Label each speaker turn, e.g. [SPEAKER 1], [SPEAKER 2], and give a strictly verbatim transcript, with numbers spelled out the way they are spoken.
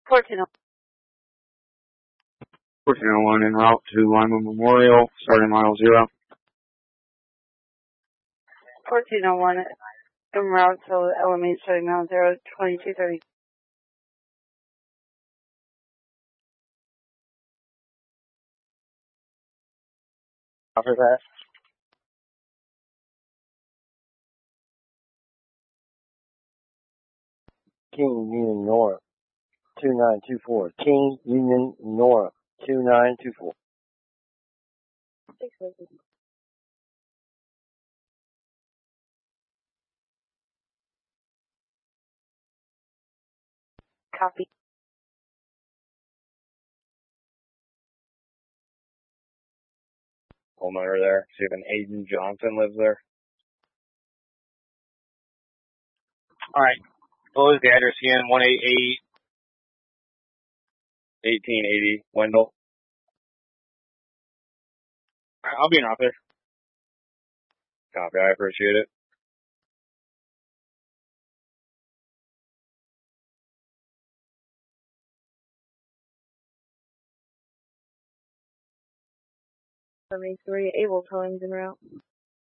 [SPEAKER 1] fourteen
[SPEAKER 2] oh one en route to Lima Memorial, starting mile zero.
[SPEAKER 1] fourteen oh one en route to Element, starting mile zero, twenty-two thirty.
[SPEAKER 3] After that. King Union North, two nine two four. King Union North, two nine two four.
[SPEAKER 1] Copy.
[SPEAKER 4] Homeowner there. See if an Aiden Johnson lives there.
[SPEAKER 5] Alright. What was the address again? one eighty-eight.
[SPEAKER 4] eighteen eighty, Wendell.
[SPEAKER 5] Alright, I'll be in out there.
[SPEAKER 4] Copy, I appreciate it.
[SPEAKER 1] seventy-three, Able towings en route.